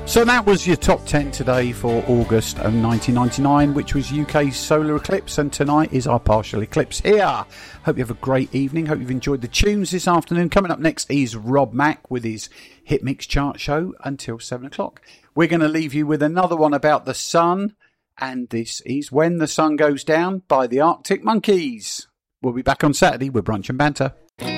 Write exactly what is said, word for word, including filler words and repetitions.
So that was your top ten today for August of nineteen ninety-nine, which was U K's solar eclipse, and tonight is our partial eclipse here. Hope you have a great evening. Hope you've enjoyed the tunes this afternoon. Coming up next is Rob Mack with his Hit Mix Chart Show until seven o'clock. We're going to leave you with another one about the sun, and this is When the Sun Goes Down by the Arctic Monkeys. We'll be back on Saturday with Brunch and Banter.